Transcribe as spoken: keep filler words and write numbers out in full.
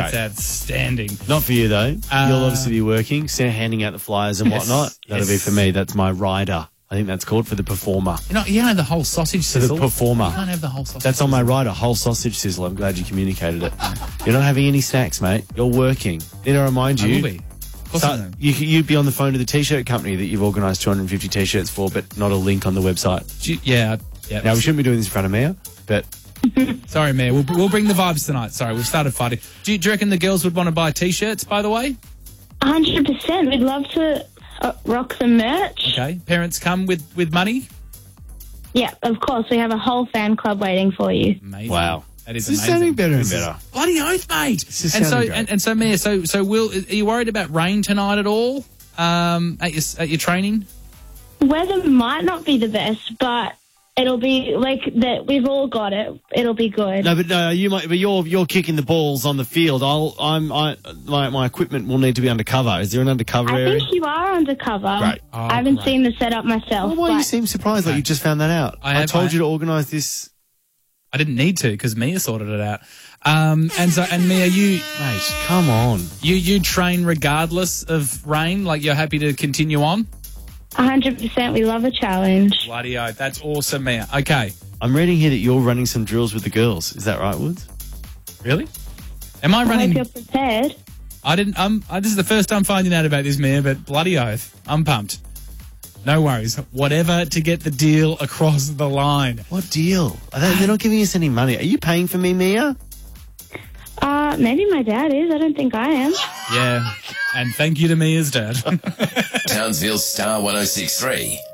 That's outstanding. Not for you, though. Uh, You'll obviously be working, so handing out the flyers and Yes, whatnot. That'll yes. be for me. That's my rider. I think that's called for the performer. You know, you don't have the whole sausage For the sizzle. performer. You don't have the whole sausage That's on my rider, whole sausage sizzle. I'm glad you communicated it. You're not having any snacks, mate. You're working. Need to remind I you. will be. Of course I So am. you, you'd be on the phone to the T-shirt company that you've organised two hundred fifty T-shirts for, but not a link on the website. Do you- Yeah, yeah. Now, we shouldn't be doing this in front of Mia, but Sorry, Mia. We'll, we'll bring the vibes tonight. Sorry, we've started fighting. Do you, do you reckon the girls would want to buy T-shirts, by the way? one hundred percent. We'd love to uh, rock some merch. Okay. Parents come with, with money? Yeah, of course. We have a whole fan club waiting for you. Amazing. wow. That is This is amazing. sounding better and This is- better. Bloody oath, mate. This is and so, sounding great. and, and so, Mia, so, so Will, are you worried about rain tonight at all um, at, your, at your training? Weather might not be the best, but it'll be like that. We've all got it. It'll be good. No, but no, you might. But you're you're kicking the balls on the field. I'll. I'm. I. My my equipment will need to be undercover. Is there an undercover I area? think you are undercover. Great. Oh, I haven't great. seen the setup myself. Well, why do you but seem surprised like you just found that out? I I, have- told I- you to organise this. I didn't need to because Mia sorted it out. Um, and so, and Mia, you, Mate, come on. you, you train regardless of rain. Like you're happy to continue on. one hundred percent. We love a challenge. Bloody oath. That's awesome, Mia. Okay. I'm reading here that you're running some drills with the girls. Is that right, Woods? Really? Am I I hope running? you're prepared. I didn't. Um, I, this is the first time finding out about this, Mia. But bloody oath, I'm pumped. No worries. Whatever to get the deal across the line. What deal? Are they, they're not giving us any money. Are you paying for me, Mia? Uh, maybe my dad is. I don't think I am. Yeah. And thank you to Mia's dad. Townsville Star one oh six three.